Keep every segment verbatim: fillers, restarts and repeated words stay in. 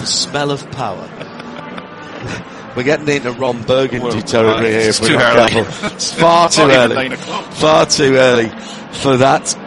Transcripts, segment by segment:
the smell of power. We're getting into Ron Burgundy well, territory uh, here. It's too early. It's far too early. Far too early for that.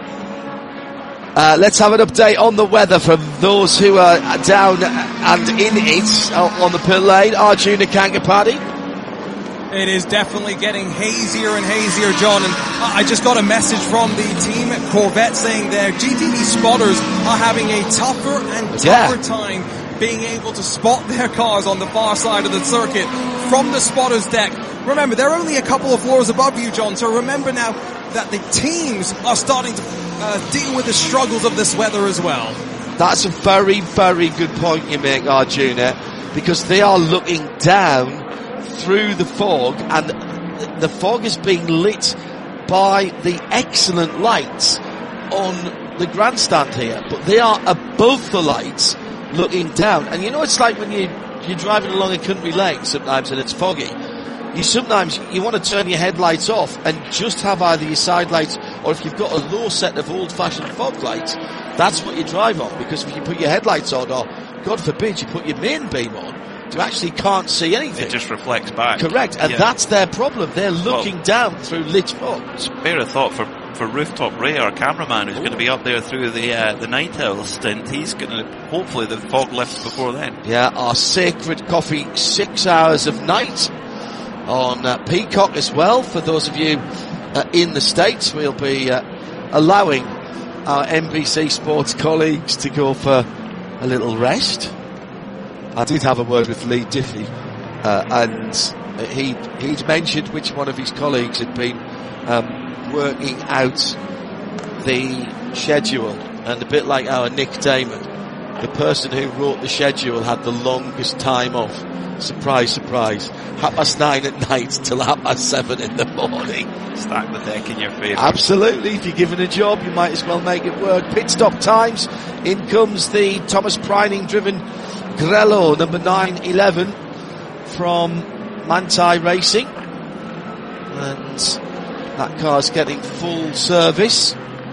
Uh, let's have an update on the weather from those who are down and in it uh, on the pit lane. Arjuna Kangapati. It is definitely getting hazier and hazier, John, and I just got a message from the team at Corvette saying their G T V spotters are having a tougher and tougher yeah. time being able to spot their cars on the far side of the circuit from the spotter's deck. Remember, they're only a couple of floors above you, John, so remember now that the teams are starting to uh, deal with the struggles of this weather as well. That's a very, very good point you make, Arjuna, because they are looking down through the fog, and the fog is being lit by the excellent lights on the grandstand here, but they are above the lights looking down. And you know, it's like when you, you're driving along a country lane sometimes and it's foggy. You sometimes, you want to turn your headlights off and just have either your side lights, or if you've got a low set of old-fashioned fog lights, that's what you drive on, because if you put your headlights on, or God forbid you put your main beam on, you actually can't see anything. It just reflects back. Correct, and yeah. that's their problem. They're looking well, down through lit fog. Spare a thought for, for Rooftop Ray, our cameraman, who's Ooh. going to be up there through the uh, the night owl stint. He's going to, hopefully the fog lifts before then. Yeah, our sacred coffee, six hours of night on uh, Peacock as well. For those of you uh, in the States, we'll be uh, allowing our N B C Sports colleagues to go for a little rest. I did have a word with Lee Diffie, uh, and he he'd mentioned which one of his colleagues had been um, working out the schedule, and a bit like our Nick Damon, the person who wrote the schedule had the longest time off. Surprise, surprise. Half past nine at night till half past seven in the morning. Stack the deck in your favour. Absolutely. If you're given a job, you might as well make it work. Pit stop times. In comes the Thomas Preining driven Grello, number nine eleven from Manthey Racing. And that car's getting full service.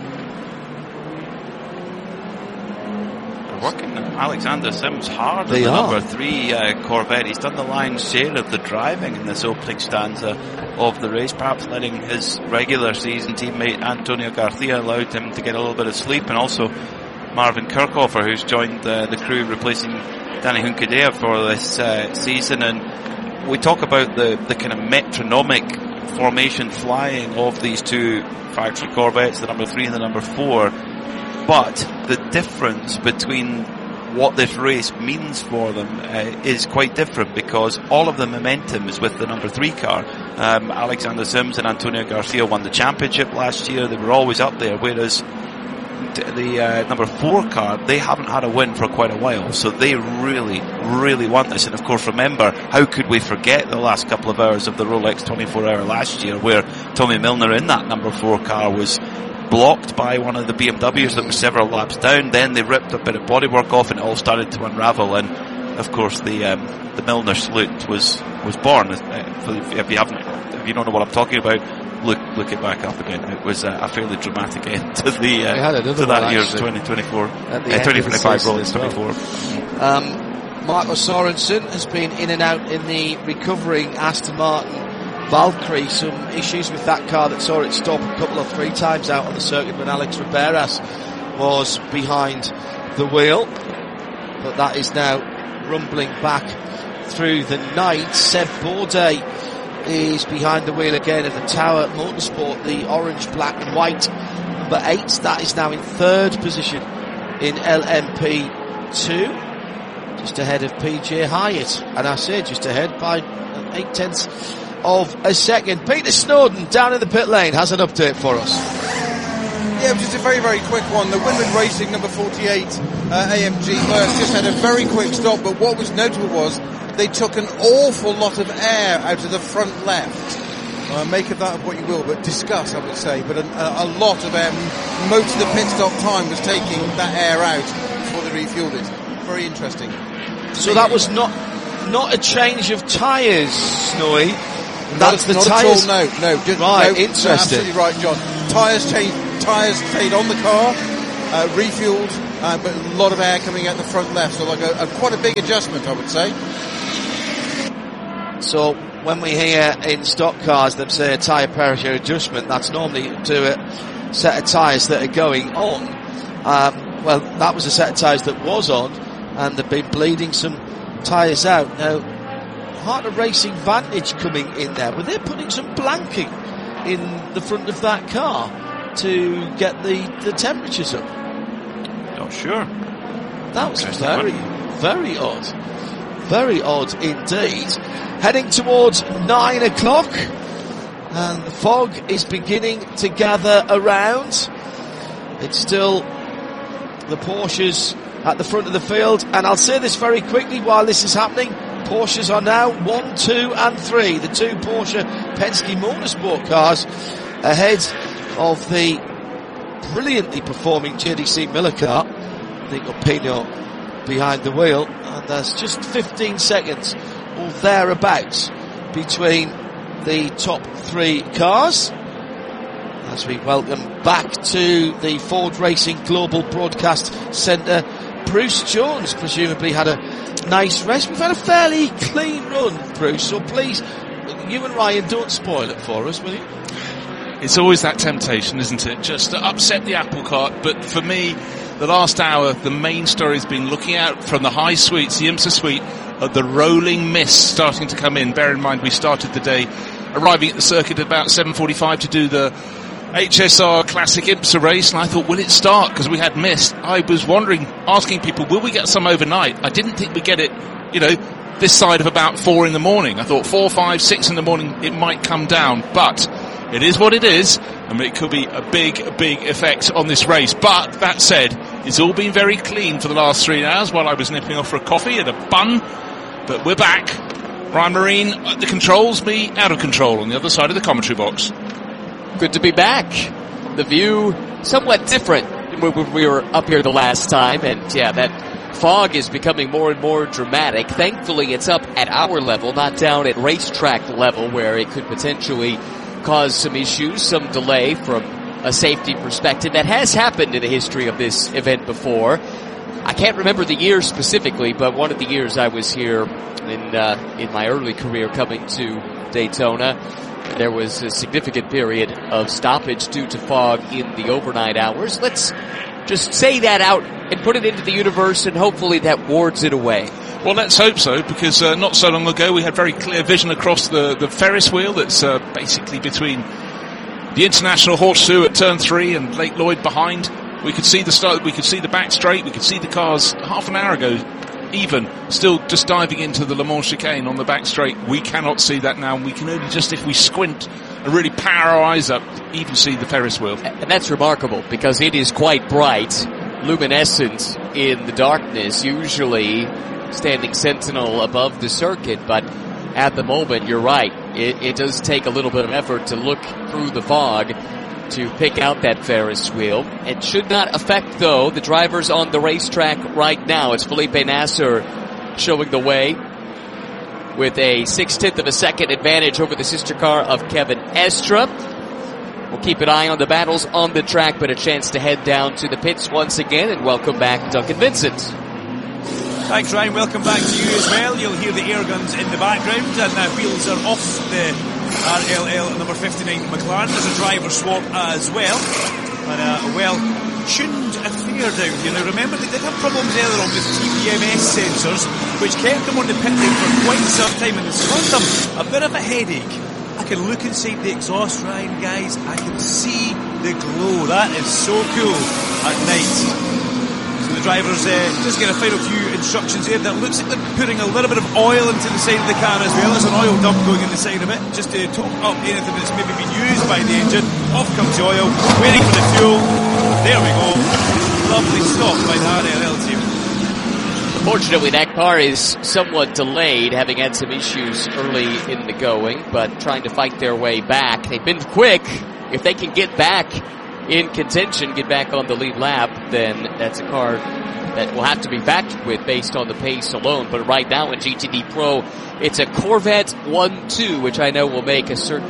They're working Alexander Sims hard they in the are. number three uh, Corvette. He's done the lion's share of the driving in this opening stanza of the race, perhaps letting his regular season teammate Antonio Garcia allowed him to get a little bit of sleep, and also Marvin Kirchhofer, who's joined uh, the crew replacing Danny Hunkadea for this uh, season. And we talk about the, the kind of metronomic formation flying of these two factory Corvettes, the number three and the number four, but the difference between what this race means for them uh, is quite different, because all of the momentum is with the number three car. Um, Alexander Sims and Antonio Garcia won the championship last year. They were always up there, whereas the uh, number four car, they haven't had a win for quite a while, so they really, really want this. And of course, remember, how could we forget the last couple of hours of the Rolex twenty-four hour last year, where Tommy Milner in that number four car was blocked by one of the B M Ws that was several laps down. Then they ripped a bit of bodywork off and it all started to unravel, and of course the um, the Milner salute was was born. If you haven't, if you don't know what I'm talking about, look look it back up again. It was a, a fairly dramatic end to the uh, to that year's twenty twenty-four, uh, twenty twenty-five Rolex twenty-four. Um, Marco Sorensen has been in and out in the recovering Aston Martin Valkyrie. Some issues with that car that saw it stop a couple of three times out on the circuit when Alex Riberas was behind the wheel, but that is now rumbling back through the night. Seb Bourdais is behind the wheel again of the Tower Motorsport, the orange, black and white number eight. That is now in third position in L M P two, just ahead of P J Hyatt, and I say just ahead by eight tenths of a second. Peter Snowden down in the pit lane has an update for us. Yeah, just a very, very quick one. The Winland Racing number forty-eight uh, A M G Merce just had a very quick stop, but what was notable was they took an awful lot of air out of the front left. Uh, make of that of what you will, but discuss, I would say. But a, a, a lot of air, most of the pit stop time was taking that air out before they refueled it. Very interesting. So that was not not a change of tyres, Snowy. That's not, the not tyres. At all, no, no. Just, right, no, interesting. Absolutely right, John. Tyres changed. Tyres stayed on the car. uh, refueled, uh, but a lot of air coming out the front left. So like a, a quite a big adjustment, I would say. So when we hear in stock cars them say a tyre pressure adjustment, that's normally to a set of tyres that are going on. Um, well, that was a set of tyres that was on, and they've been bleeding some tyres out. Now, Heart of Racing Vantage coming in there, were they putting some blanking in the front of that car to get the, the temperatures up? Not sure. That was very, very odd. Very odd indeed. Heading towards nine o'clock, and the fog is beginning to gather around. It's still the Porsches at the front of the field, and I'll say this very quickly while this is happening. Porsches are now one, two and three. The two Porsche Penske Motorsport cars ahead of the brilliantly performing J D C Miller car. Nico Pino behind the wheel, and there's just fifteen seconds or thereabouts between the top three cars. As we welcome back to the Ford Racing Global Broadcast Centre, Bruce Jones presumably had a nice rest. We've had a fairly clean run, Bruce, so please, you and Ryan, don't spoil it for us, will you? It's always that temptation, isn't it? Just to upset the apple cart. But for me, the last hour, the main story has been looking out from the high suites, the IMSA suite, at the rolling mist starting to come in. Bear in mind, we started the day arriving at the circuit at about seven forty-five to do the H S R Classic IMSA race, and I thought, will it start? Because we had mist. I was wondering, asking people, will we get some overnight? I didn't think we'd get it, you know, this side of about four in the morning. I thought four, five, six in the morning, it might come down, but it is what it is, and it could be a big, big effect on this race. But that said, it's all been very clean for the last three hours while I was nipping off for a coffee and a bun. But we're back. Ryan Marine at the controls, me out of control on the other side of the commentary box. Good to be back. The view somewhat different when we were up here the last time, and yeah, that fog is becoming more and more dramatic. Thankfully, it's up at our level, not down at racetrack level, where it could potentially cause some issues, some delay from a safety perspective. That has happened in the history of this event before. I can't remember the year specifically, but one of the years I was here in uh, in my early career coming to Daytona, there was a significant period of stoppage due to fog in the overnight hours. Let's just say that out and put it into the universe, and hopefully that wards it away. Well, let's hope so, because uh, not so long ago we had very clear vision across the, the Ferris wheel that's uh, basically between the International Horseshoe at turn three and Lake Lloyd behind. We could see the start, we could see the back straight, we could see the cars half an hour ago even still just diving into the Le Mans chicane on the back straight. We cannot see that now, and we can only just, if we squint and really power our eyes up, even see the Ferris wheel. And that's remarkable, because it is quite bright, luminescent in the darkness, usually standing sentinel above the circuit, but at the moment, you're right, it, it does take a little bit of effort to look through the fog to pick out that Ferris wheel. It should not affect, though, the drivers on the racetrack right now. It's Felipe Nasser showing the way with a six-tenth of a second advantage over the sister car of Kevin Estra. We'll keep an eye on the battles on the track, but a chance to head down to the pits once again, and welcome back Duncan Vincent. Thanks, Ryan. Welcome back to you as well. You'll hear the air guns in the background, and the wheels are off the R L L number fifty-nine McLaren. There's a driver swap as well, and a well-tuned affair down here. Now remember, they did have problems earlier on with T P M S sensors, which kept them on the pit lane for quite some time, and it's caused them a bit of a headache. I can look inside the exhaust, Ryan, guys. I can see the glow. That is so cool at night. So the drivers uh, just get a final few instructions here. That looks like they're putting a little bit of oil into the side of the car as well. There's an oil dump going in the side of it, just to top up anything that's maybe been used by the engine. Off comes the oil, waiting for the fuel. There we go. Lovely stop by the R L L team. Unfortunately, that car is somewhat delayed, having had some issues early in the going, but trying to fight their way back. They've been quick. If they can get back in contention, get back on the lead lap, then that's a car that will have to be backed with based on the pace alone. But right now in G T D Pro, it's a Corvette one two, which I know will make a certain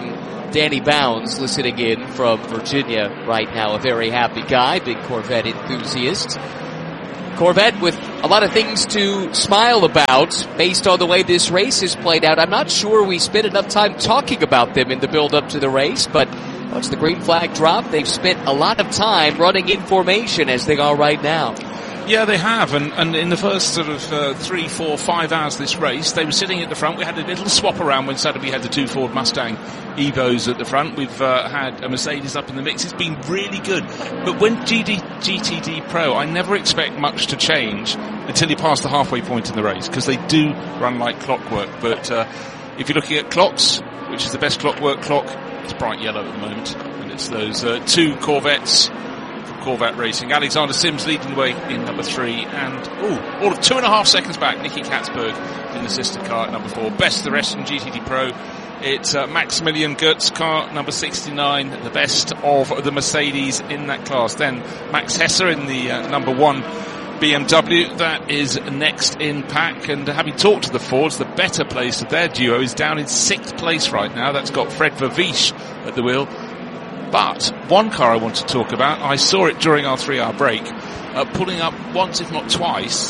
Danny Bounds listening in from Virginia right now. A very happy guy, big Corvette enthusiast. Corvette with a lot of things to smile about based on the way this race has played out. I'm not sure we spent enough time talking about them in the build-up to the race, but once the green flag dropped, they've spent a lot of time running in formation as they are right now. Yeah, they have, and, and in the first sort of uh, three, four, five hours of this race, they were sitting at the front. We had a little swap around when suddenly we had the two Ford Mustang Evos at the front. We've uh, had a Mercedes up in the mix. It's been really good. But when G D, G T D Pro, I never expect much to change until you pass the halfway point in the race, because they do run like clockwork. But uh, if you're looking at clocks, which is the best clockwork clock, it's bright yellow at the moment. And it's those uh, two Corvettes Corvette Racing. Alexander Sims leading the way in number three, and ooh, all of two and a half seconds back, Nicky Katzberg in the sister car at number four. Best of the rest in G T D Pro. It's uh, Maximilian Goetz car, number sixty-nine, the best of the Mercedes in that class. Then Max Hesser in the uh, number one B M W. That is next in pack, and having talked to the Fords, the better place of their duo is down in sixth place right now. That's got Fred Vervisch at the wheel. But one car I want to talk about, I saw it during our three-hour break, uh, pulling up once, if not twice,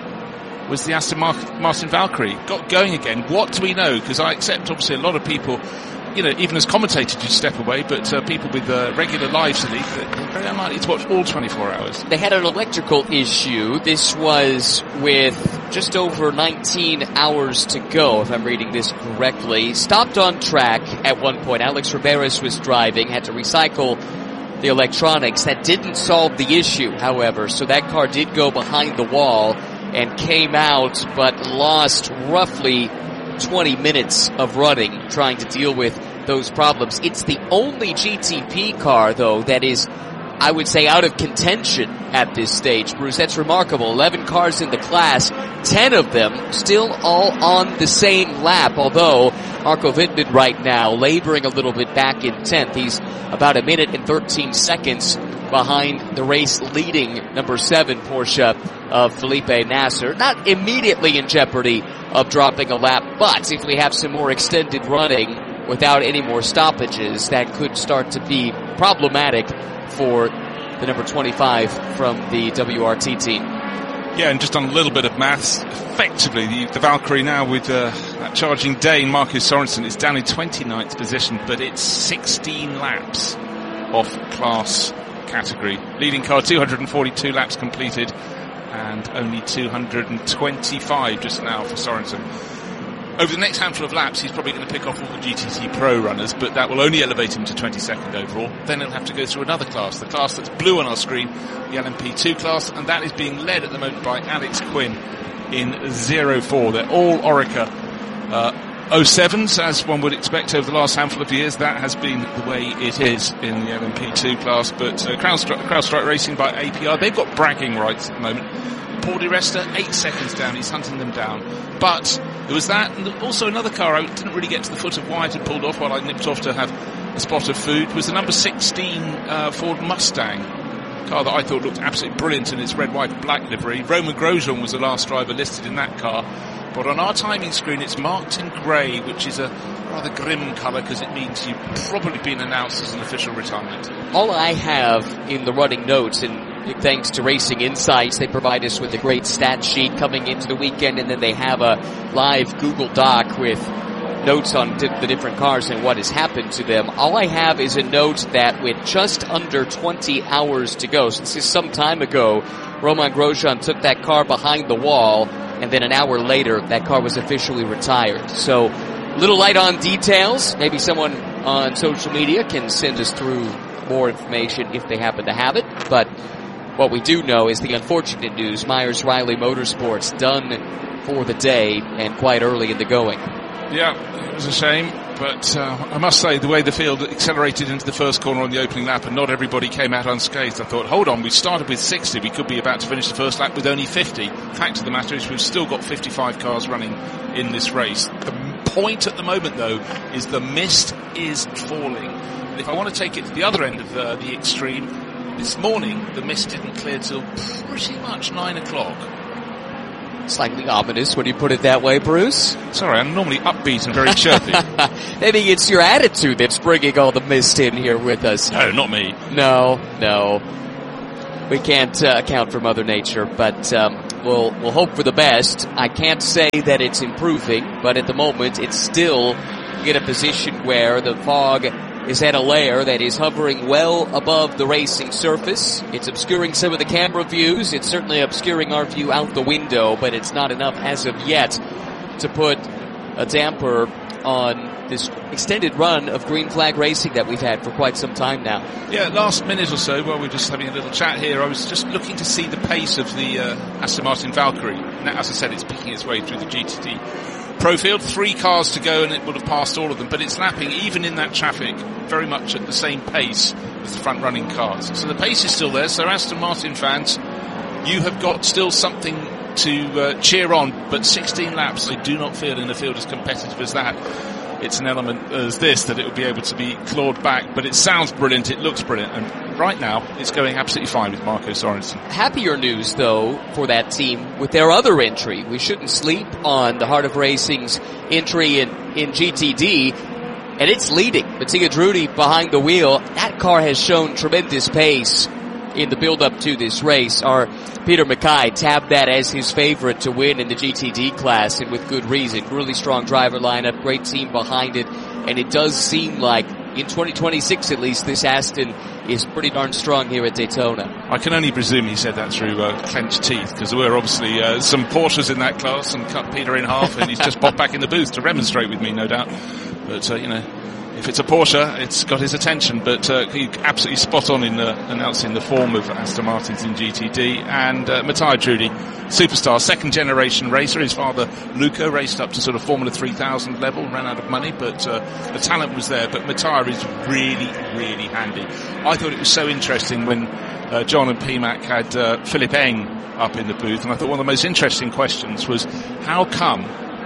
was the Aston Martin Valkyrie. Got going again. What do we know? Because I accept, obviously, a lot of people, you know, even as commentators, you step away, but uh, people with uh, regular lives, at least, they're very unlikely to watch all twenty-four hours. They had an electrical issue. This was with just over nineteen hours to go, if I'm reading this correctly. Stopped on track at one point. Alex Riberas was driving, had to recycle the electronics. That didn't solve the issue, however, so that car did go behind the wall and came out, but lost roughly twenty minutes of running trying to deal with those problems. It's the only G T P car, though, that is, I would say, out of contention at this stage. Bruce, that's remarkable. eleven cars in the class, ten of them still all on the same lap, although Marco Wittmann right now laboring a little bit back in tenth. He's about a minute and thirteen seconds behind the race leading number seven Porsche of Felipe Nasser. Not immediately in jeopardy of dropping a lap, but if we have some more extended running without any more stoppages, that could start to be problematic for the number twenty-five from the W R T team. Yeah, and just on a little bit of maths, effectively the, the Valkyrie now with uh, that charging Dane, Marcus Sorensen, is down in twenty-ninth position, but it's sixteen laps off class category. Leading car, two hundred forty-two laps completed, and only two hundred twenty-five just now for Sorensen. Over the next handful of laps, he's probably going to pick off all the G T C Pro runners, but that will only elevate him to twenty-second overall. Then he'll have to go through another class, the class that's blue on our screen, the L M P two class, and that is being led at the moment by Alex Quinn in oh four. They're all Orica uh, oh sevens, as one would expect over the last handful of years. That has been the way it is in the L M P two class, but uh, CrowdStrike, CrowdStrike Racing by A P R, they've got bragging rights at the moment. Paul Di Resta, eight seconds down, he's hunting them down. But there was that, and also another car I didn't really get to the foot of why it had pulled off while I nipped off to have a spot of food, was the number sixteen uh, Ford Mustang. Car that I thought looked absolutely brilliant in its red, white and black livery. Roman Grosjean was the last driver listed in that car. But on our timing screen, it's marked in grey, which is a rather grim colour because it means you've probably been announced as an official retirement. All I have in the running notes, and thanks to Racing Insights, they provide us with a great stat sheet coming into the weekend, and then they have a live Google Doc with notes on di- the different cars and what has happened to them. All I have is a note that with just under twenty hours to go, so this is some time ago, Roman Grosjean took that car behind the wall, and then an hour later, that car was officially retired. So, little light on details. Maybe someone on social media can send us through more information if they happen to have it. But what we do know is the unfortunate news. Myers-Riley Motorsports done for the day and quite early in the going. Yeah, it was a shame, but uh, I must say the way the field accelerated into the first corner on the opening lap and not everybody came out unscathed, I thought, hold on, we started with sixty, we could be about to finish the first lap with only fifty. Fact of the matter is we've still got fifty-five cars running in this race. The point at the moment, though, is the mist is falling. And if I want to take it to the other end of uh, the extreme, this morning the mist didn't clear till pretty much nine o'clock. Slightly ominous when you put it that way, Bruce. Sorry, I'm normally upbeat and very chirpy. Maybe it's your attitude that's bringing all the mist in here with us. No, not me. No, no. We can't uh, account for Mother Nature, but um, we'll we'll hope for the best. I can't say that it's improving, but at the moment it's still in a position where the fog is at a layer that is hovering well above the racing surface. It's obscuring some of the camera views. It's certainly obscuring our view out the window, but it's not enough as of yet to put a damper on this extended run of green flag racing that we've had for quite some time now. Yeah, last minute or so, while we're just having a little chat here, I was just looking to see the pace of the uh, Aston Martin Valkyrie. Now, as I said, it's picking its way through the G T D Pro Field. Three cars to go and it would have passed all of them, but it's lapping, even in that traffic, very much at the same pace as the front-running cars. So the pace is still there, so Aston Martin fans, you have got still something to uh, cheer on, but sixteen laps, I do not feel in a field as competitive as that. It's an element as this that it would be able to be clawed back, but it sounds brilliant, it looks brilliant, and right now it's going absolutely fine with Marco Sorensen. Happier news, though, for that team with their other entry. We shouldn't sleep on the Heart of Racing's entry in, in G T D, and it's leading. Mattia Drudi behind the wheel. That car has shown tremendous pace in the build-up to this race. Our Peter Mackay tabbed that as his favorite to win in the G T D class, and with good reason. Really strong driver lineup, great team behind it, and it does seem like in twenty twenty-six at least this Aston is pretty darn strong here at Daytona. I can only presume he said that through uh, clenched teeth, because there were obviously uh, some Porsches in that class and cut Peter in half, and he's just popped back in the booth to remonstrate with me, no doubt. But, uh, you know, if it's a Porsche, it's got his attention, but uh, he's absolutely spot on in uh, announcing the form of Aston Martins in G T D. And uh, Mattia Drudi, superstar, second generation racer. His father, Luca, raced up to sort of Formula three thousand level, ran out of money, but uh, the talent was there. But Mattia is really, really handy. I thought it was so interesting when uh, John and P MAC had uh, Philip Eng up in the booth, and I thought one of the most interesting questions was, how come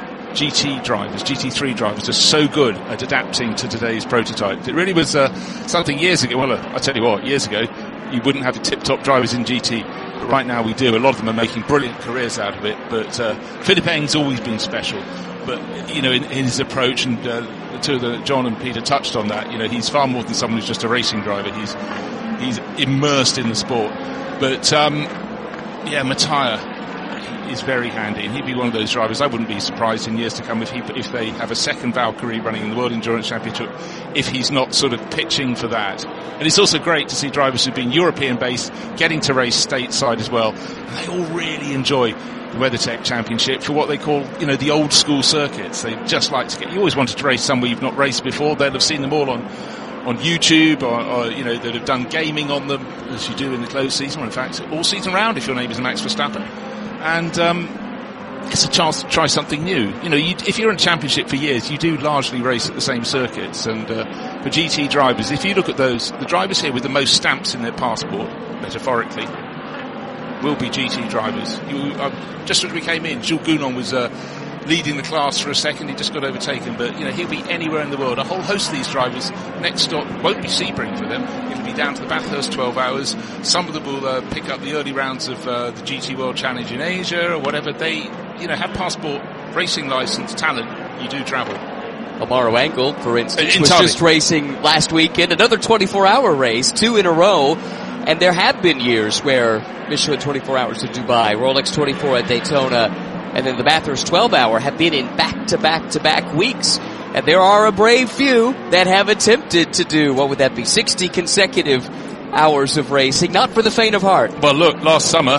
G T drivers, G T three drivers are so good at adapting to today's prototypes? It really was uh, something years ago. Well, uh, I tell you what, years ago, you wouldn't have the tip-top drivers in G T, but right now we do. A lot of them are making brilliant careers out of it, but uh, Philip Eng's always been special. But, you know, in, in his approach, and uh, the two of the, John and Peter touched on that, you know, he's far more than someone who's just a racing driver. He's he's immersed in the sport. But, um, yeah, Mattia is very handy, and he'd be one of those drivers. I wouldn't be surprised in years to come if he if they have a second Valkyrie running in the World Endurance Championship, if he's not sort of pitching for that. And it's also great to see drivers who've been European based getting to race stateside as well, and they all really enjoy the WeatherTech Championship for what they call, you know, the old school circuits. They just like to get, you always wanted to race somewhere you've not raced before. They'll have seen them all on on YouTube, or, or you know, that have done gaming on them, as you do in the closed season, or in fact all season round if your name is Max Verstappen. And um, it's a chance to try something new. You know, you, if you're in a championship for years, you do largely race at the same circuits. And uh, for G T drivers, if you look at those, the drivers here with the most stamps in their passport, metaphorically, will be G T drivers. You, uh, just as we came in, Jules Gounon was uh, leading the class for a second. He just got overtaken, but you know, he'll be anywhere in the world. A whole host of these drivers, next stop won't be Sebring for them. It'll be down to the Bathurst twelve hours. Some of them will uh, pick up the early rounds of uh, the G T World Challenge in Asia or whatever. They, you know, have passport, racing license, talent. You do travel. Amaro Angle, for instance, Entirely. was just racing last weekend, another twenty-four hour race, two in a row. And there have been years where Michelin twenty-four hours to Dubai, Rolex twenty-four at Daytona, and then the Bathurst twelve hour have been in back-to-back-to-back weeks. And there are a brave few that have attempted to do, what would that be, sixty consecutive hours of racing. Not for the faint of heart. Well, look, last summer,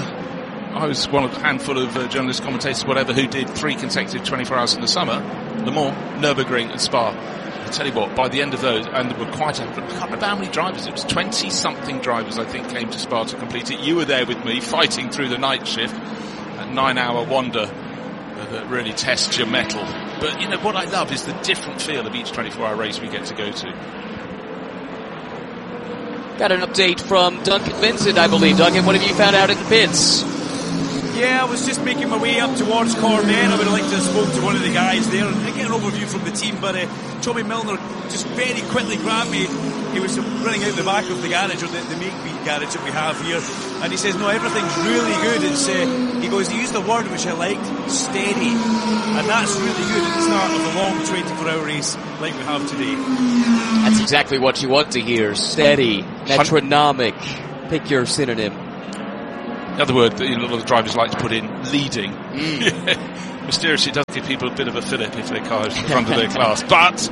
I was one of a handful of uh, journalists, commentators, whatever, who did three consecutive twenty-four hours in the summer, Le Mans, Nürburgring and Spa. I tell you what, by the end of those, and there were quite a, I can't remember how many drivers, it was twenty-something drivers, I think, came to Spa to complete it. You were there with me, fighting through the night shift, that nine-hour wander uh, that really tests your mettle. But, you know, what I love is the different feel of each twenty-four hour race we get to go to. Got an update from Duncan Vincent, I believe. Duncan, what have you found out in the pits? Yeah, I was just making my way up towards Corvette. I would have liked to have spoke to one of the guys there and get an overview from the team, but uh, Tommy Milner just very quickly grabbed me. He was running out the back of the garage, or the, the make-beat garage that we have here, and he says, no, everything's really good. It's uh, he goes, he used the word which I liked, steady, and that's really good at the start of a long twenty-four hour race like we have today. That's exactly what you want to hear. Steady, metronomic, pick your synonym. Another word that a lot of the drivers like to put in, leading. Mm. Mysteriously, it does give people a bit of a fillip if their car is in front of their class. But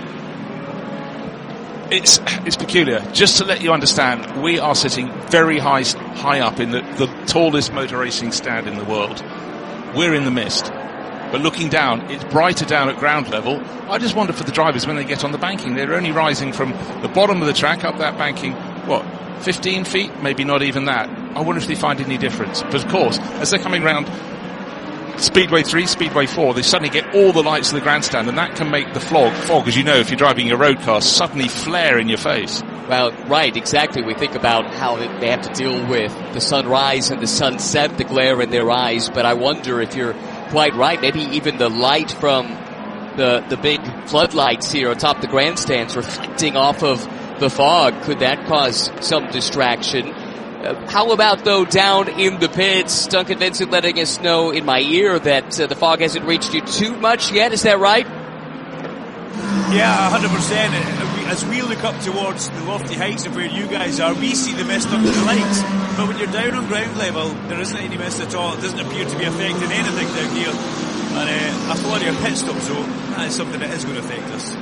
it's it's peculiar. Just to let you understand, we are sitting very high high up in the, the tallest motor racing stand in the world. We're in the mist. But looking down, it's brighter down at ground level. I just wonder for the drivers when they get on the banking. They're only rising from the bottom of the track up that banking, what, fifteen feet? Maybe not even that. I wonder if they find any difference. But of course, as they're coming round Speedway three, Speedway four, they suddenly get all the lights of the grandstand, and that can make the fog, fog, as you know, if you're driving your road car, suddenly flare in your face. Well, right, exactly. We think about how they have to deal with the sunrise and the sunset, the glare in their eyes, but I wonder if you're quite right. Maybe even the light from the the big floodlights here atop the grandstands reflecting off of the fog, could that cause some distraction? Uh, how about, though, down in the pits, Duncan Vincent letting us know in my ear that uh, the fog hasn't reached you too much yet, is that right? Yeah, one hundred percent. As we look up towards the lofty heights of where you guys are, we see the mist under the lights. But when you're down on ground level, there isn't any mist at all. It doesn't appear to be affecting anything down here. And uh, a Florida pit stop zone, that is something that is going to affect us.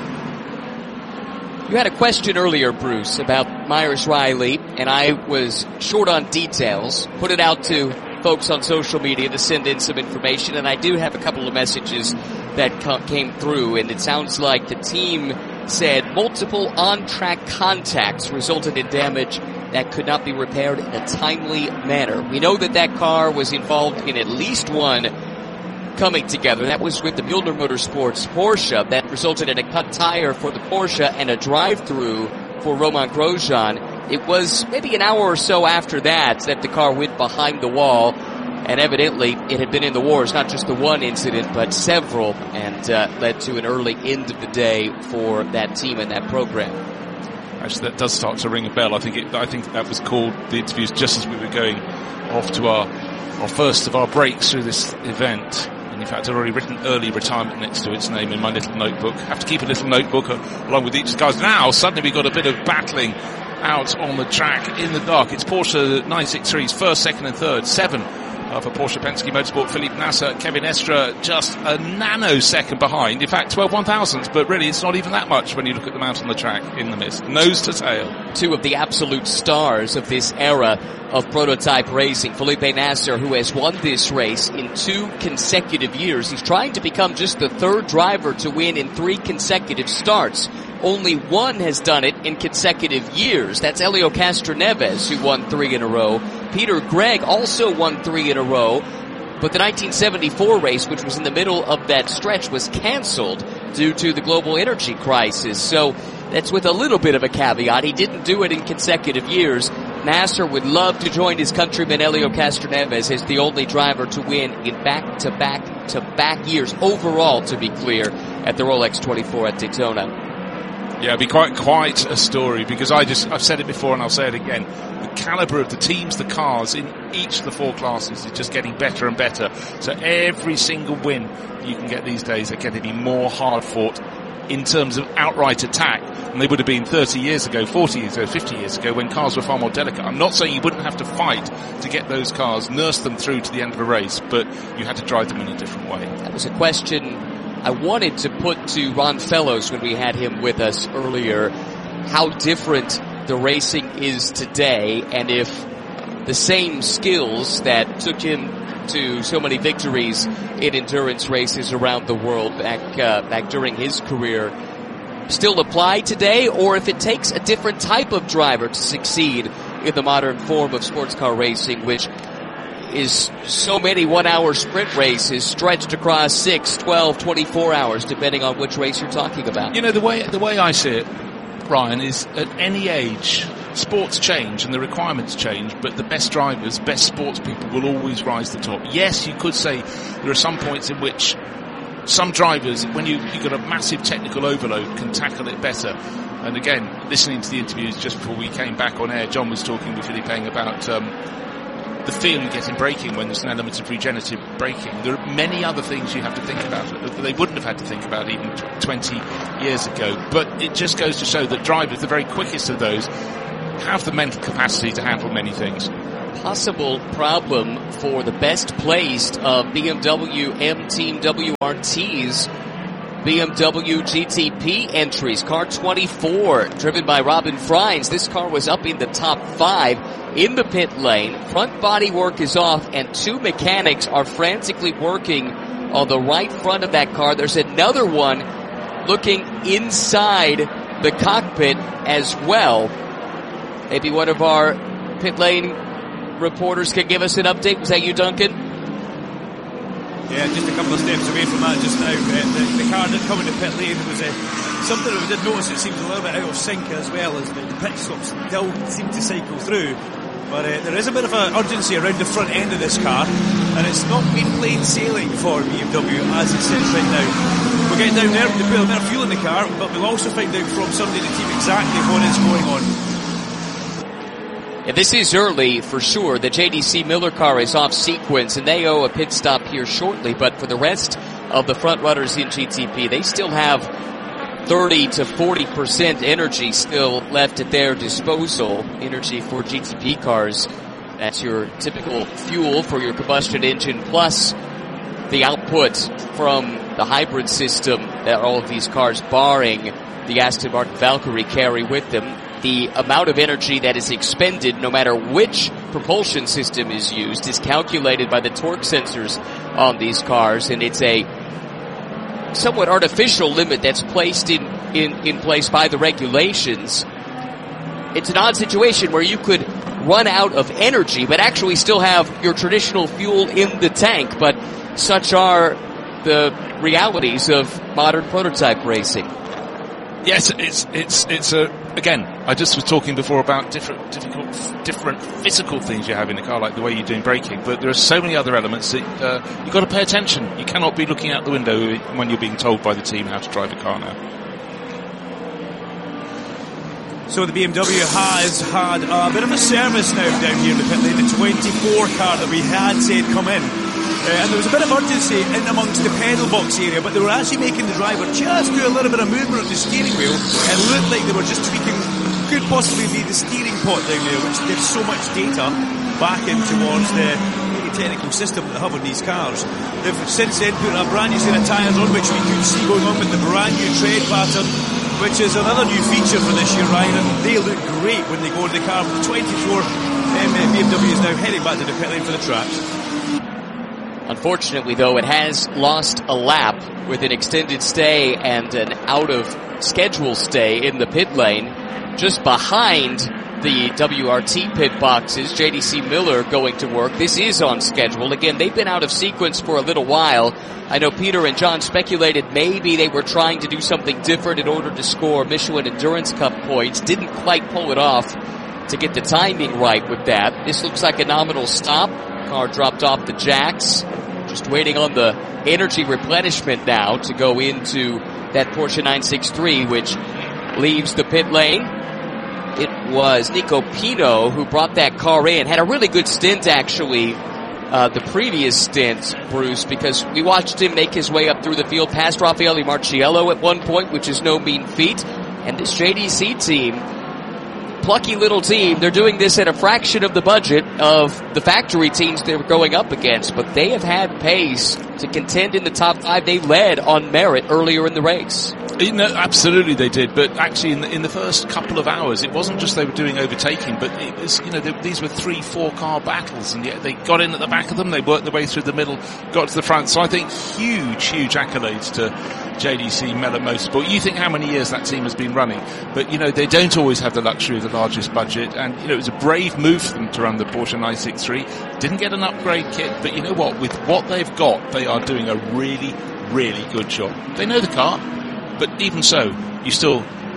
You had a question earlier, Bruce, about Myers Riley, and I was short on details. Put it out to folks on social media to send in some information, and I do have a couple of messages that co- came through, and it sounds like the team said multiple on-track contacts resulted in damage that could not be repaired in a timely manner. We know that that car was involved in at least one coming together. That was with the Mueller Motorsports Porsche. That resulted in a cut tire for the Porsche and a drive-through for Romain Grosjean. It was maybe an hour or so after that that the car went behind the wall, and evidently it had been in the wars, not just the one incident, but several, and uh, led to an early end of the day for that team and that program. Actually, that does start to ring a bell. I think it, I think that was called the interviews just as we were going off to our, our first of our breaks through this event. And in fact, I've already written early retirement next to its name in my little notebook. Have to keep a little notebook uh, along with each of the guys. Now, suddenly we've got a bit of battling out on the track in the dark. It's Porsche nine sixty-three's first, second and third. Seven uh, for Porsche Penske Motorsport. Philippe Nasser, Kevin Estre just a nanosecond behind. In fact, twelve one thousandths, but really it's not even that much when you look at them out on the track in the mist. Nose to tail. Two of the absolute stars of this era of prototype racing. Felipe Nasser, who has won this race in two consecutive years. He's trying to become just the third driver to win in three consecutive starts. Only one has done it in consecutive years. That's Helio Castroneves, who won three in a row. Peter Gregg also won three in a row. But the nineteen seventy-four race, which was in the middle of that stretch, was canceled due to the global energy crisis. So that's with a little bit of a caveat. He didn't do it in consecutive years. Nasser would love to join his countryman Helio Castroneves as the only driver to win in back-to-back-to-back years overall, to be clear, at the Rolex twenty-four at Daytona. Yeah, it'd be quite quite a story, because I just I've said it before and I'll say it again. The caliber of the teams, the cars in each of the four classes is just getting better and better. So every single win you can get these days are getting to be more hard fought in terms of outright attack than they would have been thirty years ago, forty years ago, fifty years ago, when cars were far more delicate. I'm not saying you wouldn't have to fight to get those cars, nurse them through to the end of a race, but you had to drive them in a different way. That was a question I wanted to put to Ron Fellows when we had him with us earlier, how different the racing is today, and if the same skills that took him to so many victories in endurance races around the world back uh, back during his career still apply today, or if it takes a different type of driver to succeed in the modern form of sports car racing, which is so many one-hour sprint races stretched across six, twelve, twenty-four hours, depending on which race you're talking about. You know, the way the way I see it, Ryan, is at any age sports change and the requirements change, but the best drivers, best sports people will always rise to the top. Yes, you could say there are some points in which some drivers, when you, you've got a massive technical overload, can tackle it better. And again, listening to the interviews just before we came back on air, John was talking with Philippe Eng about um, the feel you get in braking when there's an element of regenerative braking. There are many other things you have to think about that they wouldn't have had to think about even twenty years ago. But it just goes to show that drivers, the very quickest of those, have the mental capacity to handle many things. Possible problem for the best placed of B M W M Team W R T's B M W G T P entries. Car twenty-four, driven by Robin Freins. This car was up in the top five in the pit lane. Front body work is off, and two mechanics are frantically working on the right front of that car. There's another one looking inside the cockpit as well. Maybe one of our pit lane reporters can give us an update. Was that you, Duncan? Yeah, just a couple of steps away from that just now. Uh, the, the car did come into pit lane. There was uh, something that we did notice. It seemed a little bit out of sync as well, as the, the pit stops still seem to cycle through. But uh, there is a bit of an urgency around the front end of this car, and it's not been plain sailing for B M W as it sits right now. We'll get down there, we'll put a bit of fuel in the car, but we'll also find out from somebody in the team exactly what is going on. Yeah, this is early for sure. The J D C Miller car is off sequence, and they owe a pit stop here shortly. But for the rest of the front runners in G T P, they still have thirty to forty percent energy still left at their disposal. Energy for G T P cars. That's your typical fuel for your combustion engine, plus the output from the hybrid system that all of these cars, barring the Aston Martin Valkyrie, carry with them. The amount of energy that is expended, no matter which propulsion system is used, is calculated by the torque sensors on these cars, and it's a somewhat artificial limit that's placed in, in, in place by the regulations. It's an odd situation where you could run out of energy, but actually still have your traditional fuel in the tank, but such are the realities of modern prototype racing. Yes, it's it's it's a again. I just was talking before about different difficult, different physical things you have in a car, like the way you're doing braking. But there are so many other elements that uh, you've got to pay attention. You cannot be looking out the window when you're being told by the team how to drive a car now. So the B M W has had a bit of a service now down here in the pit lane. The twenty-four car that we had said come in. Uh, and there was a bit of urgency in amongst the pedal box area, but they were actually making the driver just do a little bit of movement of the steering wheel. It looked like they were just tweaking, could possibly be the steering pot down there, which gives so much data back in towards the technical system that they have on these cars. They've since then put a brand new set of tyres on, which we could see going on with the brand new tread pattern, which is another new feature for this year, Ryan, and they look great when they go in the car. The twenty-four um, B M W is now heading back to the pit lane for the tracks. Unfortunately, though, it has lost a lap with an extended stay and an out-of-schedule stay in the pit lane. Just behind the W R T pit boxes, J D C Miller going to work. This is on schedule. Again, they've been out of sequence for a little while. I know Peter and John speculated maybe they were trying to do something different in order to score Michelin Endurance Cup points. Didn't quite pull it off to get the timing right with that. This looks like a nominal stop. Car dropped off the jacks. Just waiting on the energy replenishment now to go into that Porsche nine sixty-three, which leaves the pit lane. It was Nico Pino who brought that car in. Had a really good stint, actually, uh, the previous stint, Bruce, because we watched him make his way up through the field past Raffaele Marciello at one point, which is no mean feat. And this J D C team, plucky little team, they're doing this at a fraction of the budget of the factory teams they were going up against, but they have had pace to contend in the top five. They led on merit earlier in the race. You know, absolutely they did, but actually in the, in the first couple of hours, it wasn't just they were doing overtaking, but it was, you know, they, these were three, four car battles, and yet they got in at the back of them, they worked their way through the middle, got to the front. So I think huge, huge accolades to J D C Mellor Motorsport. You think how many years that team has been running, but you know, they don't always have the luxury of the largest budget, and you know, it was a brave move for them to run the Porsche nine sixty-three. Didn't get an upgrade kit, but you know what, with what they've got, they are doing a really, really good job. They know the car, but even so, you still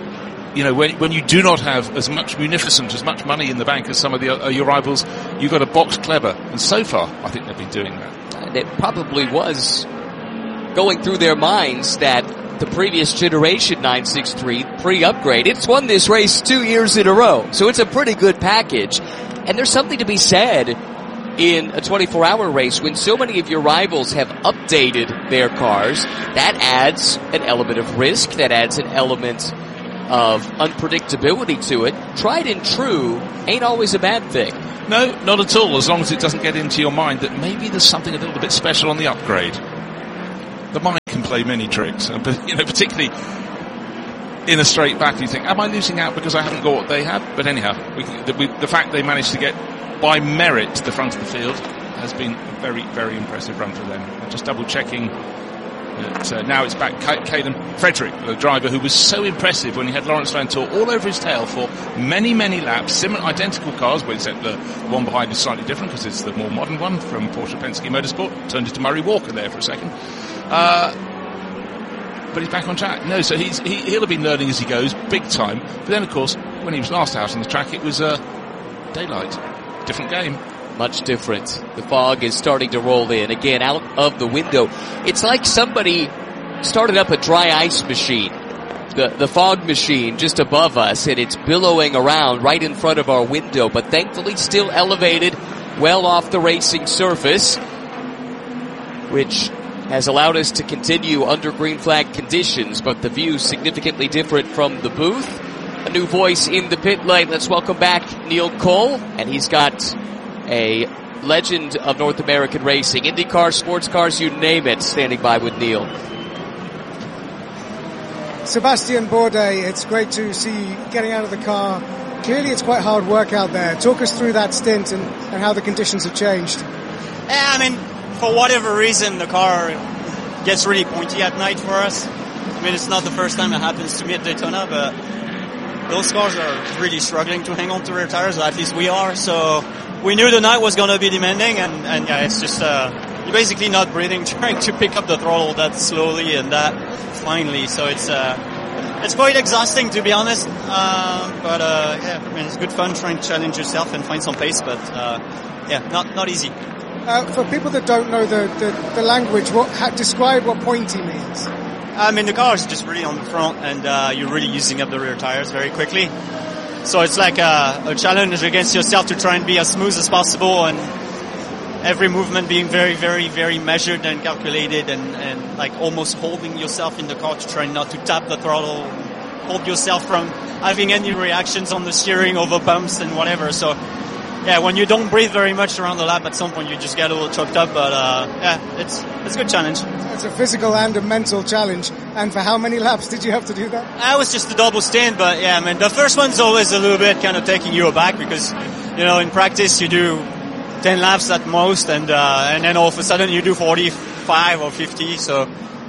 you know, when, when you do not have as much munificence, as much money in the bank as some of the, uh, your rivals, you've got to box clever. And so far, I think they've been doing that. And it probably was going through their minds that the previous generation nine sixty-three pre-upgrade, it's won this race two years in a row. So it's a pretty good package. And there's something to be said in a twenty-four hour race when so many of your rivals have updated their cars. That adds an element of risk. That adds an element of unpredictability to it. Tried and true ain't always a bad thing. No, not at all, as long as it doesn't get into your mind that maybe there's something a little bit special on the upgrade. The mind can play many tricks, but you know, particularly in a straight back, you think, am I losing out because I haven't got what they have? But anyhow, we, the, we, the fact they managed to get, by merit, to the front of the field has been a very, very impressive run for them. I'm just double checking that uh, now it's back Caden Frederick, the driver who was so impressive when he had Lawrence Vanthoor all over his tail for many, many laps, similar, identical cars, but except the one behind is slightly different because it's the more modern one from Porsche Penske Motorsport. Turned into Murray Walker there for a second. Uh, but he's back on track. No, so he's, he, he'll have been learning as he goes, big time. But then, of course, when he was last out on the track, it was uh, daylight. Different game. Much different. The fog is starting to roll in. Again, out of the window. It's like somebody started up a dry ice machine. The, the fog machine just above us, and it's billowing around right in front of our window, but thankfully still elevated well off the racing surface, which has allowed us to continue under green flag conditions, but the view significantly different from the booth. A new voice in the pit lane. Let's welcome back Neil Cole, and he's got a legend of North American racing, IndyCar, sports cars, you name it, standing by with Neil. Sebastian Bourdais, it's great to see you getting out of the car. Clearly it's quite hard work out there. Talk us through that stint and, and how the conditions have changed. Yeah, I mean, for whatever reason, the car gets really pointy at night for us. I mean, it's not the first time it happens to me at Daytona, but those cars are really struggling to hang on to rear tires, or at least we are. So we knew the night was going to be demanding, and, and yeah, it's just uh, you're basically not breathing, trying to pick up the throttle that slowly and that finally. So it's uh, it's quite exhausting, to be honest. Uh, but uh, yeah, I mean, it's good fun trying to challenge yourself and find some pace. But uh, yeah, not not easy. Uh, for people that don't know the, the, the language, what ha, describe what pointy means. I mean, the car is just really on the front, and uh, you're really using up the rear tires very quickly. So it's like a, a challenge against yourself to try and be as smooth as possible, and every movement being very, very, very measured and calculated, and, and like almost holding yourself in the car to try not to tap the throttle, hold yourself from having any reactions on the steering over bumps and whatever. So yeah, when you don't breathe very much around the lap, at some point you just get a little choked up. But uh, yeah, it's it's a good challenge. It's a physical and a mental challenge. And for how many laps did you have to do that? I was just a double stint, but yeah, I mean, the first one's always a little bit kind of taking you aback because, you know, in practice you do ten laps at most, and uh, and then all of a sudden you do forty-five or fifty. So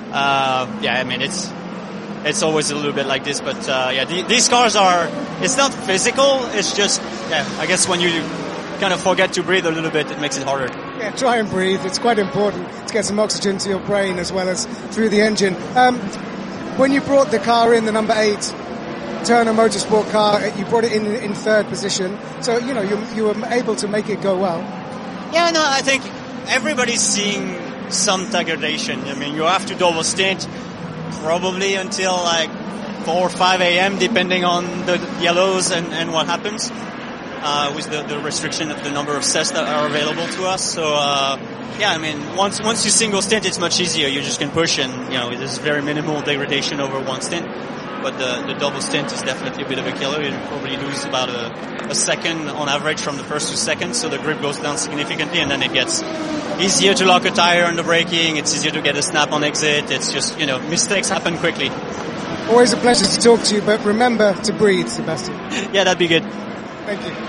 uh, yeah, I mean, it's it's always a little bit like this. But uh, yeah, the, these cars are, it's not physical. It's just, yeah, I guess when you kind of forget to breathe a little bit, it makes it harder. Yeah, try and breathe. It's quite important to get some oxygen to your brain as well as through the engine. Um, when you brought the car in, the number eight Turner Motorsport car, you brought it in in third position. So, you know, you, you were able to make it go well. Yeah, no, I think everybody's seeing some degradation. I mean, you have to double stint probably until like four or five a.m. depending on the yellows and, and what happens. Uh, with the, the restriction of the number of sets that are available to us. So, uh, yeah, I mean, once once you single stint, it's much easier. You just can push, and, you know, there's very minimal degradation over one stint. But the, the double stint is definitely a bit of a killer. You probably lose about a, a second on average from the first two seconds, so the grip goes down significantly, and then it gets easier to lock a tire on the braking. It's easier to get a snap on exit. It's just, you know, mistakes happen quickly. Always a pleasure to talk to you, but remember to breathe, Sebastian. Yeah, that'd be good. Thank you.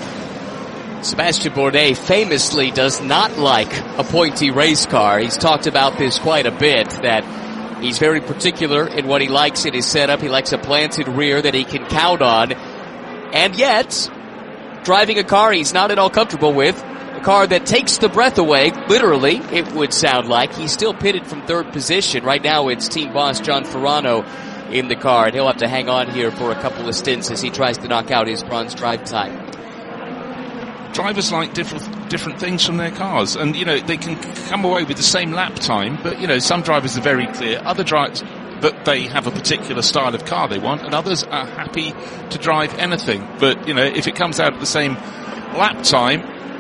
Sebastian Bourdais famously does not like a pointy race car. He's talked about this quite a bit, that he's very particular in what he likes in his setup. He likes a planted rear that he can count on. And yet, driving a car he's not at all comfortable with, a car that takes the breath away, literally, it would sound like. He's still pitted from third position. Right now it's team boss John Farano in the car, and he'll have to hang on here for a couple of stints as he tries to knock out his bronze drive time. Drivers like different different things from their cars, and you know they can come away with the same lap time, but you know some drivers are very clear, other drivers that they have a particular style of car they want, and others are happy to drive anything. But you know if it comes out at the same lap time,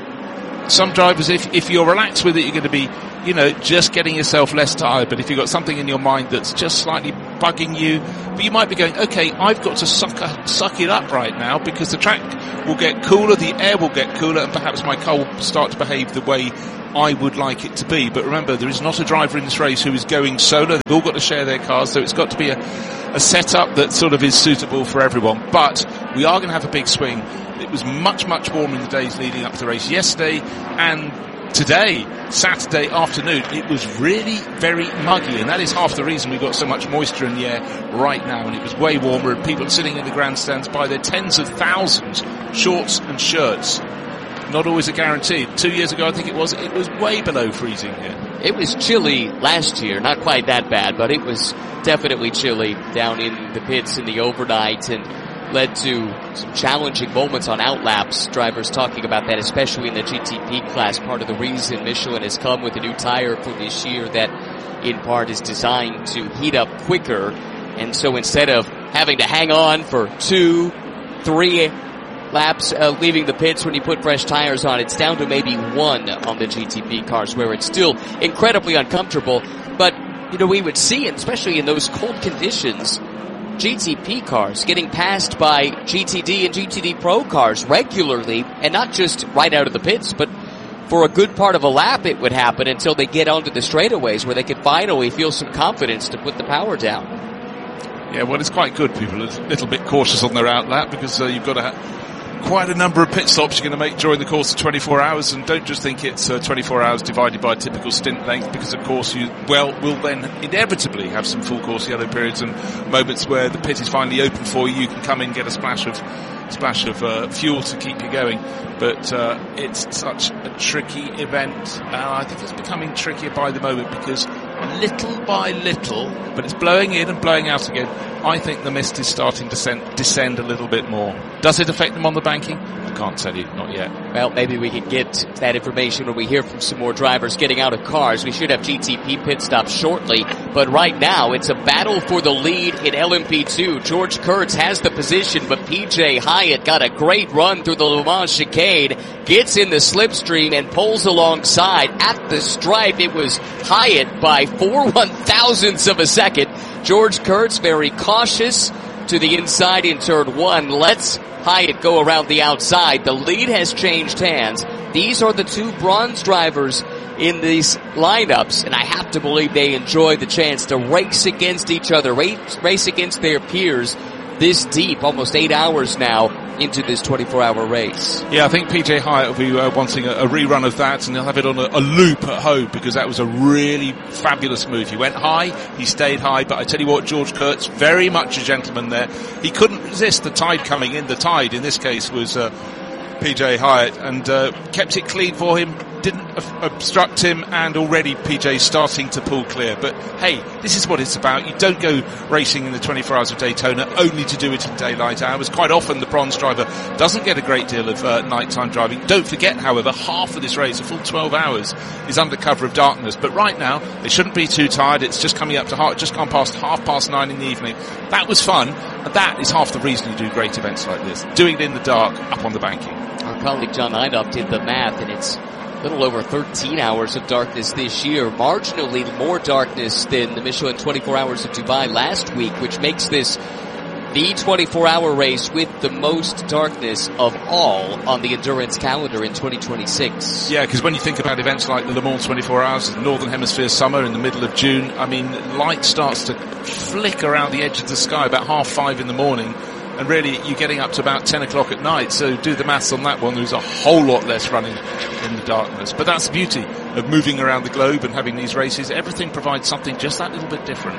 some drivers, if if you're relaxed with it, you're going to be, you know, just getting yourself less tired. But if you've got something in your mind that's just slightly bugging you, but you might be going, okay, I've got to suck, a, suck it up right now because the track will get cooler, the air will get cooler, and perhaps my car will start to behave the way I would like it to be. But remember, there is not a driver in this race who is going solo. They've all got to share their cars, so it's got to be a, a setup that sort of is suitable for everyone. But we are going to have a big swing. It was much, much warmer in the days leading up to the race yesterday, and today, Saturday afternoon, it was really very muggy, and that is half the reason we've got so much moisture in the air right now, and it was way warmer, and people sitting in the grandstands by their tens of thousands, shorts and shirts. Not always a guarantee. Two years ago, I think it was, it was way below freezing here. It was chilly last year, not quite that bad, but it was definitely chilly down in the pits in the overnight, and led to some challenging moments on outlaps. Drivers talking about that, especially in the G T P class. Part of the reason Michelin has come with a new tire for this year that in part is designed to heat up quicker. And so instead of having to hang on for two, three laps uh, leaving the pits when you put fresh tires on, it's down to maybe one on the G T P cars, where it's still incredibly uncomfortable. But, you know, we would see, especially in those cold conditions, G T P cars getting passed by G T D and G T D Pro cars regularly, and not just right out of the pits, but for a good part of a lap it would happen until they get onto the straightaways where they could finally feel some confidence to put the power down. Yeah, well, it's quite good people are a little bit cautious on their outlap, because uh, you've got to have quite a number of pit stops you're going to make during the course of twenty-four hours, and don't just think it's uh, twenty-four hours divided by a typical stint length, because of course you, well, will then inevitably have some full course yellow periods and moments where the pit is finally open for you. You can come in, get a splash of splash of uh, fuel to keep you going, but uh, it's such a tricky event. Uh, I think it's becoming trickier by the moment, because little by little, but it's blowing in and blowing out again, I think the mist is starting to descend, descend a little bit more. Does it affect them on the banking? I can't tell you, not yet. Well, maybe we can get that information when we hear from some more drivers getting out of cars. We should have G T P pit stops shortly, but right now it's a battle for the lead in L M P two. George Kurtz has the position, but P J Hyatt got a great run through the Le Mans chicane, gets in the slipstream and pulls alongside at the stripe. It was Hyatt by four one thousandths of a second. George Kurtz very cautious to the inside in turn one. Let's Hyatt go around the outside. The lead has changed hands. These are the two bronze drivers in these lineups, and I have to believe they enjoy the chance to race against each other, race, race against their peers this deep, almost eight hours now into this twenty-four hour race. Yeah, I think P J Hyatt will be uh, wanting a, a rerun of that, and he'll have it on a, a loop at home, because that was a really fabulous move. He went high, he stayed high, but I tell you what, George Kurtz, very much a gentleman there. He couldn't resist the tide coming in. The tide in this case was uh, P J Hyatt, and uh, kept it clean for him, didn't obstruct him, and already P J's starting to pull clear. But hey, this is what it's about. You don't go racing in the twenty-four hours of Daytona only to do it in daylight hours. Quite often the bronze driver doesn't get a great deal of uh, nighttime driving. Don't forget, however, half of this race, a full twelve hours, is under cover of darkness. But right now, they shouldn't be too tired. It's just coming up to half, just gone past half past nine in the evening. That was fun, and that is half the reason you do great events like this. Doing it in the dark, up on the banking. Our colleague John Eidoff did the math, and it's a little over thirteen hours of darkness this year, marginally more darkness than the Michelin twenty-four hours of Dubai last week, which makes this the twenty-four hour race with the most darkness of all on the endurance calendar in twenty twenty-six. Yeah, because when you think about events like the Le Mans twenty-four hours, the Northern Hemisphere summer in the middle of June, I mean, light starts to flick around the edge of the sky about half five in the morning, and really you're getting up to about ten o'clock at night. So do the maths on that one. There's a whole lot less running in the darkness. But that's the beauty of moving around the globe and having these races. Everything provides something just that little bit different.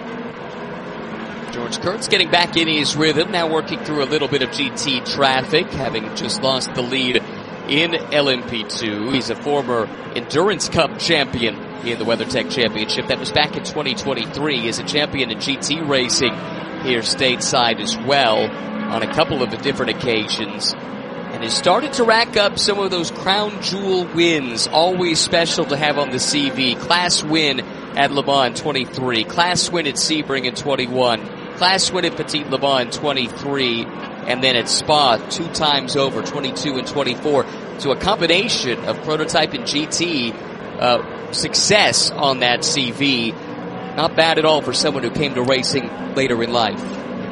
George Kurtz getting back in his rhythm, now working through a little bit of G T traffic, having just lost the lead in L M P two. He's a former Endurance Cup champion in the WeatherTech Championship. That was back in twenty twenty-three as a champion in G T racing here stateside as well on a couple of different occasions. And has started to rack up some of those crown jewel wins, always special to have on the C V. Class win at Le Mans in twenty-three, class win at Sebring in twenty-one, class win at Petit Le Mans in twenty-three, and then at Spa two times over, twenty-two and twenty-four. So a combination of prototype and G T uh, success on that C V. Not bad at all for someone who came to racing later in life.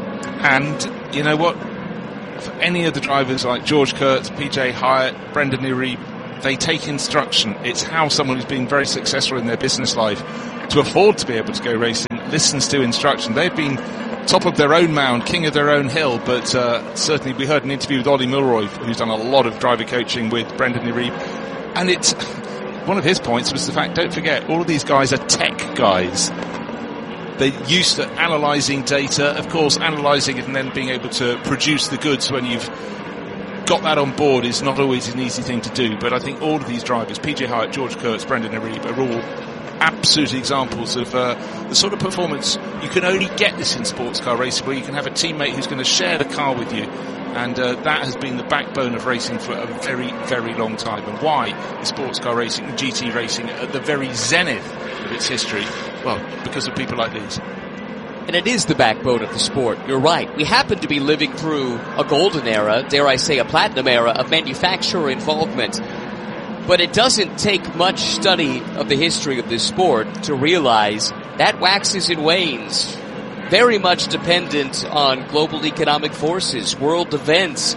And you know what? For any of the drivers like George Kurtz, P J Hyatt, Brendan Iribe, they take instruction. It's how someone who's been very successful in their business life to afford to be able to go racing listens to instruction. They've been top of their own mound, king of their own hill, but uh, certainly we heard an interview with Ollie Milroy, who's done a lot of driver coaching with Brendan Iribe, and it's one of his points was the fact, don't forget, all of these guys are tech guys. They're used to analysing data, of course, analysing it and then being able to produce the goods when you've got that on board is not always an easy thing to do. But I think all of these drivers, P J Hyatt, George Kurtz, Brendan Iribe, are all absolute examples of uh, the sort of performance you can only get this in sports car racing, where you can have a teammate who's going to share the car with you. And uh, that has been the backbone of racing for a very, very long time. And why is sports car racing and G T racing at the very zenith of its history? Well, because of people like these. And it is the backbone of the sport. You're right. We happen to be living through a golden era, dare I say a platinum era, of manufacturer involvement. But it doesn't take much study of the history of this sport to realize that waxes and wanes. Very much dependent on global economic forces, world events.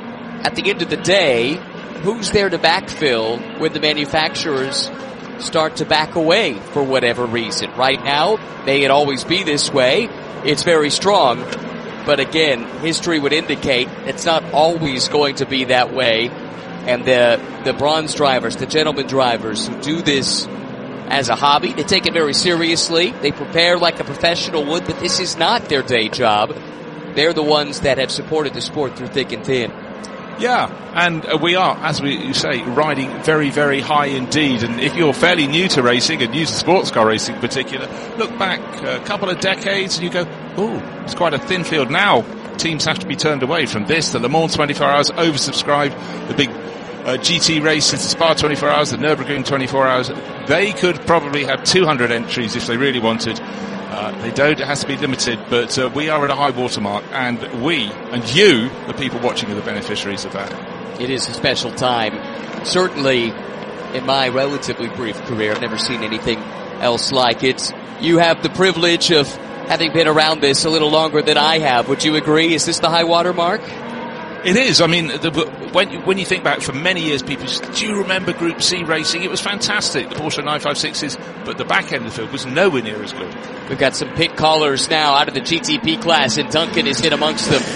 At the end of the day, who's there to backfill when the manufacturers start to back away for whatever reason? Right now, may it always be this way. It's very strong. But again, history would indicate it's not always going to be that way. And the the bronze drivers, the gentleman drivers who do this as a hobby, they take it very seriously. They prepare like a professional would, but this is not their day job. They're the ones that have supported the sport through thick and thin. Yeah, and uh, we are, as we you say, riding very, very high indeed. And if you're fairly new to racing, and new to sports car racing in particular, look back a couple of decades and you go, oh, it's quite a thin field now. Teams have to be turned away from this. The Le Mans twenty-four hours oversubscribed, the big uh, G T races, the Spa twenty-four hours, the Nürburgring twenty-four hours. They could probably have two hundred entries if they really wanted. Uh, they don't, it has to be limited, but uh, we are at a high watermark, and we, and you, the people watching, are the beneficiaries of that. It is a special time. Certainly, in my relatively brief career, I've never seen anything else like it. You have the privilege of having been around this a little longer than I have. Would you agree? Is this the high water mark? It is. I mean, the, when when you think back, for many years, people said, do you remember Group C racing? It was fantastic, the Porsche nine fifty-sixes, but the back end of the field was nowhere near as good. We've got some pit callers now out of the G T P class, and Duncan is in amongst them.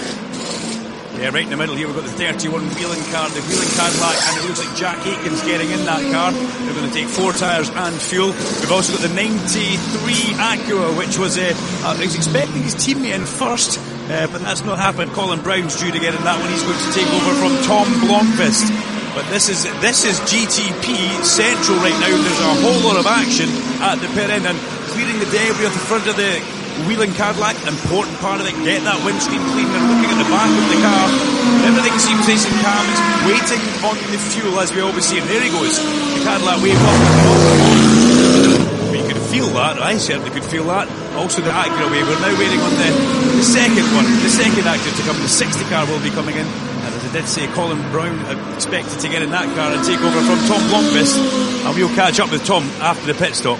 Yeah, right in the middle here we've got the thirty-one Wheeling car, the Wheeling Cadillac, and it looks like Jack Aitken's getting in that car. They're going to take four tyres and fuel. We've also got the ninety-three Acura, which was, uh, uh, he's expecting his teammate in first, uh, but that's not happened. Colin Brown's due to get in that one. He's going to take over from Tom Blomqvist. But this is this is G T P Central right now. There's a whole lot of action at the pit end, and clearing the debris off the front of the Wheeling Cadillac, important part of it, get that windscreen clean. They're looking at the back of the car. Everything seems nice and calm. It's waiting on the fuel, as we always see. And there he goes. The Cadillac waved off. You could feel that. I certainly could feel that. Also the Acura wave. We're now waiting on the, the second one. The second Acura to come. The sixty car will be coming in. And as I did say, Colin Brown expected to get in that car and take over from Tom Blomqvist. And we'll catch up with Tom after the pit stop.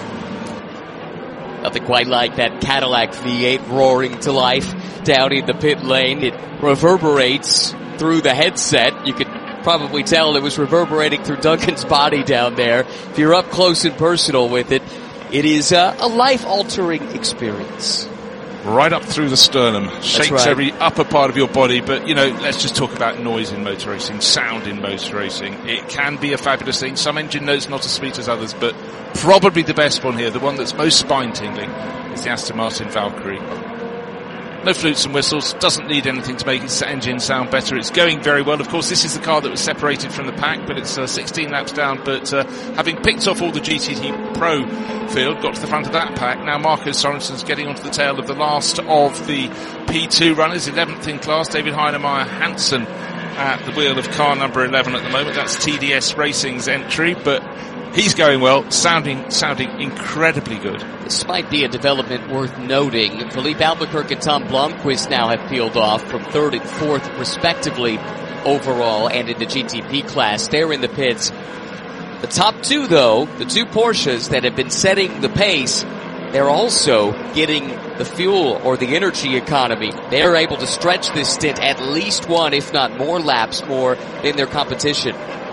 Nothing quite like that Cadillac V eight roaring to life down in the pit lane. It reverberates through the headset. You could probably tell it was reverberating through Duncan's body down there. If you're up close and personal with it, it is a, a life-altering experience. Right up through the sternum. Shakes right. Every upper part of your body. But, you know, let's just talk about noise in motor racing, sound in motor racing. It can be a fabulous thing. Some engine notes not as sweet as others, but probably the best one here, the one that's most spine-tingling, is the Aston Martin Valkyrie. no flutes and whistles, doesn't need anything to make its engine sound better. It's going very well. Of course, this is the car that was separated from the pack, but it's uh, sixteen laps down. But uh, having picked off all the G T D Pro field, got to the front of that pack, now Marco Sorensen's getting onto the tail of the last of the P two runners, eleventh in class, David Heinemeier Hansen at the wheel of car number eleven at the moment. That's T D S Racing's entry, but he's going well, sounding sounding incredibly good. This might be a development worth noting. Philippe Albuquerque and Tom Blomqvist now have peeled off from third and fourth, respectively, overall and in the G T P class. They're in the pits. The top two, though, the two Porsches that have been setting the pace, they're also getting the fuel or the energy economy. They're able to stretch this stint at least one, if not more laps more than their competition.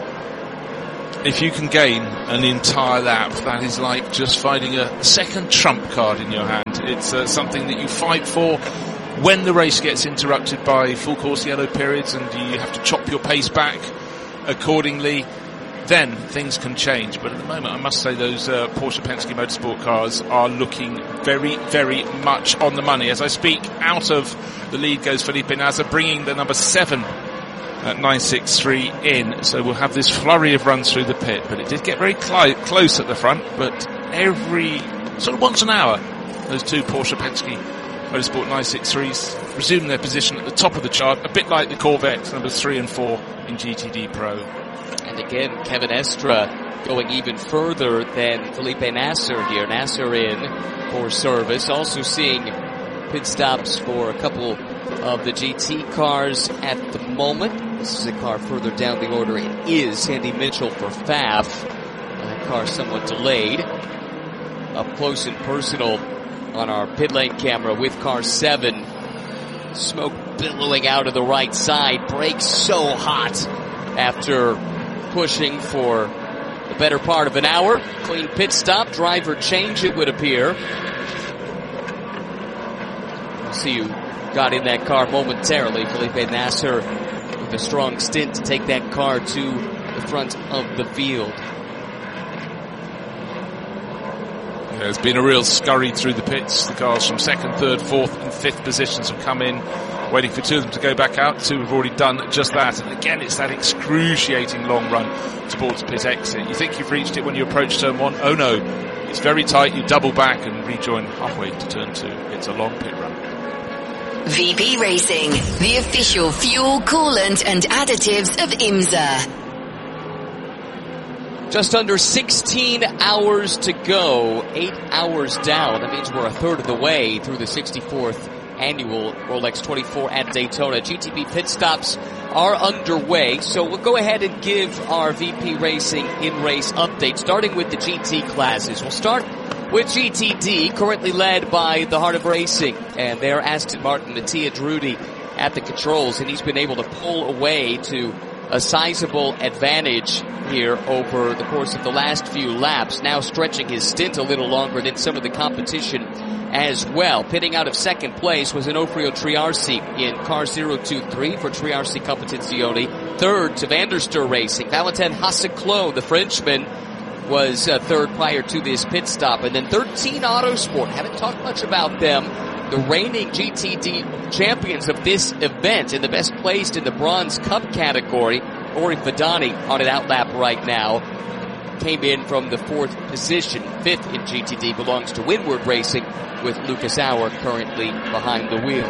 If you can gain an entire lap, that is like just finding a second trump card in your hand. It's uh, something that you fight for when the race gets interrupted by full course yellow periods and you have to chop your pace back accordingly. Then things can change. But at the moment, I must say those uh, Porsche Penske Motorsport cars are looking very, very much on the money. As I speak, out of the lead goes Felipe Nasr, bringing the number seven at nine sixty-three in. So we'll have this flurry of runs through the pit. But it did get very cl- close at the front. But every sort of once an hour, those two Porsche Penske Motorsport nine sixty-threes resume their position at the top of the chart, a bit like the Corvette numbers three and four in G T D Pro. And again, Kevin Estre going even further than Felipe Nasr here. Nasr in for service. Also seeing pit stops for a couple of the G T cars at the moment. This is a car further down the order. It is Sandy Mitchell for F A F. That car somewhat delayed. Up close and personal on our pit lane camera with car seven. Smoke billowing out of the right side. Brakes so hot after pushing for the better part of an hour. Clean pit stop, driver change it would appear. We'll see who got in that car momentarily. Felipe Nasr with a strong stint to take that car to the front of the field. Yeah, there's been a real scurry through the pits. The cars from second, third, fourth and fifth positions have come in, waiting for two of them to go back out. Two have already done just that. And again, it's that excruciating long run towards pit exit. You think you've reached it when you approach turn one. Oh no, it's very tight. You double back and rejoin halfway to turn two. It's a long pit run. V P Racing, the official fuel, coolant and additives of IMSA. Just under sixteen hours to go. Eight hours down. That means we're a third of the way through the sixty-fourth annual Rolex twenty-four at Daytona. G T P pit stops are underway, so we'll go ahead and give our V P Racing in-race update, starting with the G T classes. We'll start with G T D, currently led by the Heart of Racing, and their Aston Martin Mattia Drudi at the controls, and he's been able to pull away to a sizable advantage here over the course of the last few laps, now stretching his stint a little longer than some of the competition as well. Pitting out of second place was Onofrio Triarsi in car zero two three for Triarsi Competizione. Third to Vanderster Racing, Valentin Hasseclos, the Frenchman, was uh, third prior to this pit stop. And then thirteen Autosport, haven't talked much about them, the reigning G T D champions of this event and the best placed in the Bronze Cup category. Ori Fadani on an outlap right now. Came in from the fourth position. Fifth in G T D belongs to Windward Racing with Lucas Auer currently behind the wheel.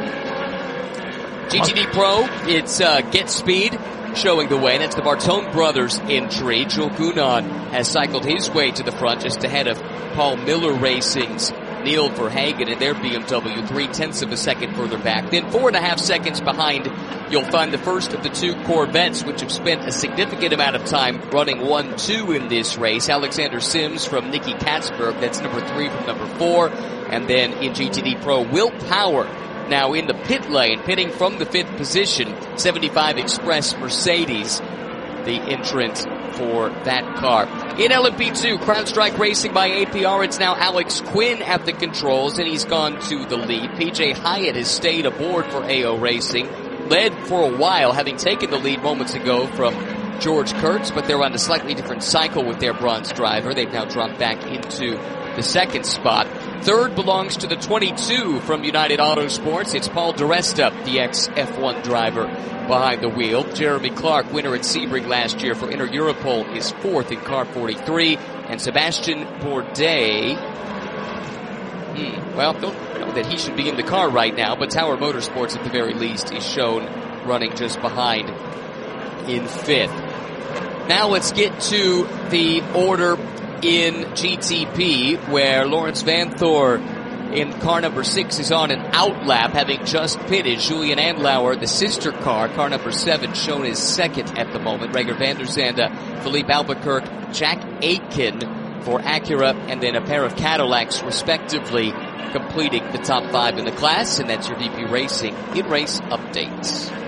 G T D Pro, it's uh, Get Speed showing the way. That's the Bartone brothers entry. Joe Gunan has cycled his way to the front just ahead of Paul Miller Racing's Neil Verhagen in their B M W, three tenths of a second further back. Then four and a half seconds behind, you'll find the first of the two Corvettes, which have spent a significant amount of time running one two in this race. Alexander Sims from Nicky Katzberg, that's number three from number four. And then in G T D Pro, Will Power now in the pit lane, pitting from the fifth position, seventy-five Express Mercedes, the entrant for that car. In L M P two, CrowdStrike Racing by A P R, it's now Alex Quinn at the controls, and he's gone to the lead. P J Hyatt has stayed aboard for A O Racing, led for a while, having taken the lead moments ago from George Kurtz, but they're on a slightly different cycle with their bronze driver. They've now dropped back into the second spot. Third belongs to the twenty-two from United Autosports. It's Paul di Resta, the ex-F one driver, behind the wheel. Jeremy Clark, winner at Sebring last year for Inter Europol, is fourth in car forty-three. And Sebastian Bourdais, hmm, well, don't know that he should be in the car right now, but Tower Motorsports at the very least is shown running just behind in fifth. Now let's get to the order in G T P, where Lawrence Vanthoor in car number six is on an outlap, having just pitted. Julian Andlauer, the sister car, car number seven, shown as second at the moment. Reger van der Zande, Philippe Albuquerque, Jack Aitken for Acura, and then a pair of Cadillacs, respectively, completing the top five in the class. And that's your V P Racing in-race updates.